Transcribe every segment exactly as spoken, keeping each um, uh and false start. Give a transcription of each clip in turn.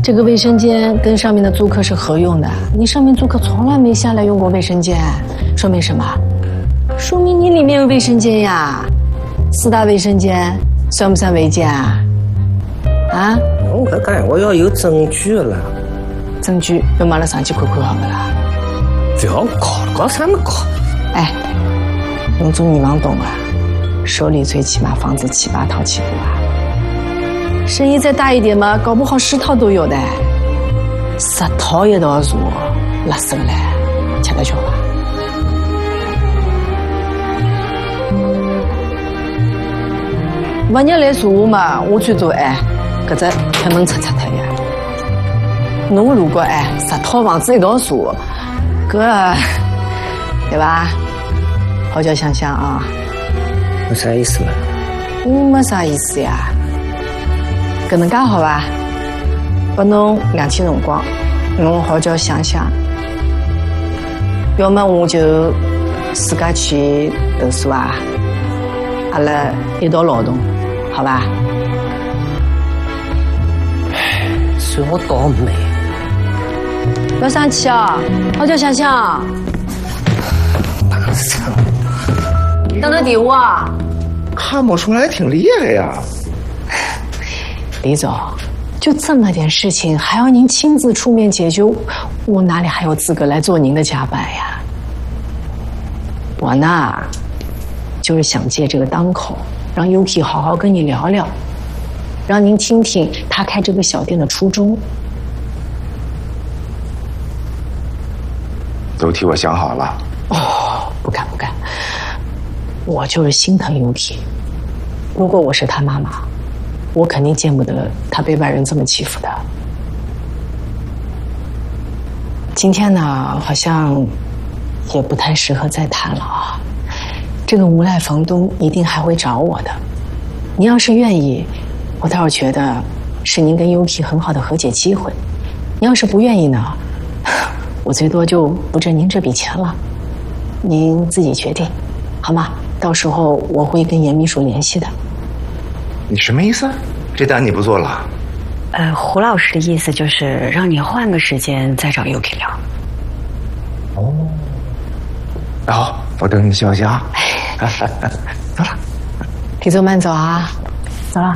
这个卫生间跟上面的租客是合用的，你上面租客从来没下来用过卫生间，说明什么？说明你里面有卫生间呀。四大卫生间算不算违建啊？啊？ 我看我要有证据了。 证据要马上上去看看好不啦？ 不要搞了，搞啥么搞？ 哎，侬做女房东啊，手里最起码房子七八套起步啊。生意再大一点嘛，搞不好十套都有的。十套一道茶，辣死了嘞，吃得消吧？万一来茶嘛，我最多哎，搿只开门擦擦它呀。侬如果哎十套房子一道茶，搿对吧？好叫想想啊。 有啥意思嘛？ 嗯，没啥意思呀。搿能介好伐？拨侬两天辰光，侬好叫想想。要么我就自家去投诉啊，阿拉一道劳动，好吧？ 唉，算我倒霉。 不要生气啊，好叫想想。 打死打个电话。 看不出来挺厉害呀。 李总，就这么点事情，还要您亲自出面解决，我哪里还有资格来做您的甲板呀？我呢，就是想借这个当口，让 Yuki 好好跟你聊聊，让您听听他开这个小店的初衷。 都替我想好了。 哦，不敢不敢，我就是心疼 Yuki。如果我是他妈妈，我肯定见不得他被外人这么欺负的。今天呢，好像也不太适合再谈了啊。这个无赖房东一定还会找我的。您要是愿意，我倒是觉得是您跟 Yuki 很好的和解机会。您要是不愿意呢，我最多就不挣您这笔钱了。您自己决定，好吗？到时候我会跟严秘书联系的。 你什么意思？这单你不做了？ 呃，胡老师的意思就是让你换个时间再找 Yuki 聊。 哦，好，我等你消息啊。走了， 李总慢走啊，走了。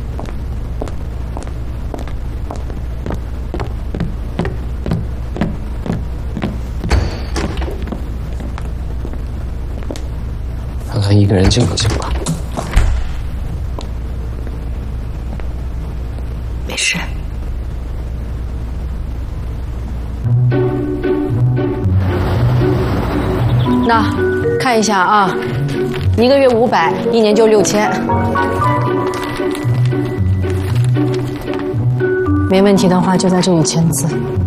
看看一个人进不进吧。 没事。 那看一下啊，一个月五百，一年就六千。没问题的话，就在这里签字。